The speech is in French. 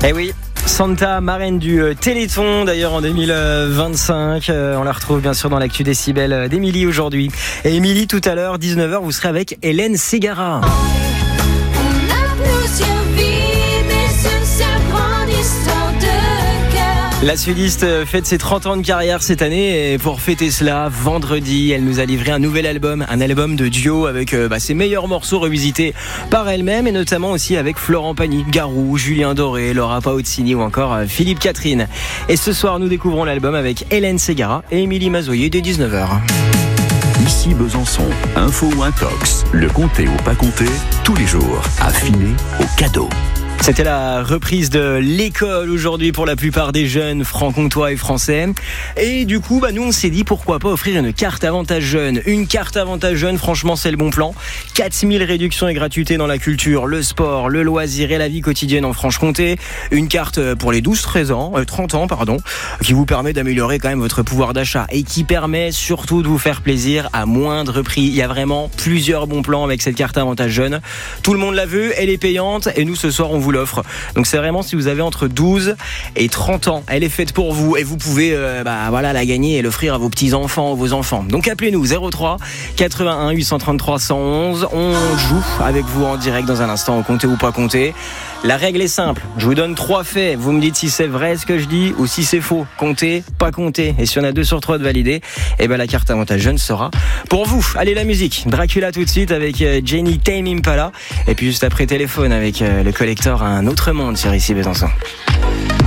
Eh oui, Santa, marraine du Téléthon d'ailleurs en 2025. On la retrouve bien sûr dans l'actu décibel d'Émilie aujourd'hui. Et Émilie, tout à l'heure, 19h, vous serez avec Hélène Ségara. La sudiste fête ses 30 ans de carrière cette année et pour fêter cela, vendredi, elle nous a livré un nouvel album, un album de duo avec ses meilleurs morceaux revisités par elle-même et notamment aussi avec Florent Pagny, Garou, Julien Doré, Laura Pausini ou encore Philippe Catherine. Et ce soir, nous découvrons l'album avec Hélène Ségara et Émilie Mazoyer dès 19h. Ici Besançon, info ou intox, le compter ou pas compter, tous les jours, affiné au cadeau. C'était la reprise de l'école aujourd'hui pour la plupart des jeunes franc-comtois et français. Et du coup, nous on s'est dit pourquoi pas offrir une carte avantage jeune. Une carte avantage jeune, franchement c'est le bon plan. 4000 réductions et gratuités dans la culture, le sport, le loisir et la vie quotidienne en Franche-Comté. Une carte pour les 12-30 ans, qui vous permet d'améliorer quand même votre pouvoir d'achat et qui permet surtout de vous faire plaisir à moindre prix. Il y a vraiment plusieurs bons plans avec cette carte avantage jeune. Tout le monde l'a vu, elle est payante et nous ce soir on vous l'offre. Donc c'est vraiment si vous avez entre 12 et 30 ans, elle est faite pour vous et vous pouvez la gagner et l'offrir à vos petits-enfants ou vos enfants. Donc appelez-nous 03 81 833 111. On joue avec vous en direct dans un instant au compter ou pas compter. La règle est simple, je vous donne 3 faits, vous me dites si c'est vrai ce que je dis ou si c'est faux. Compter, pas compter. Et si on a 2 sur 3 de validés, la carte avantage jeune sera pour vous. Allez, la musique, Dracula tout de suite avec Jenny Tame Impala. Et puis juste après téléphone avec le collector Un autre monde sur Ici Besançon.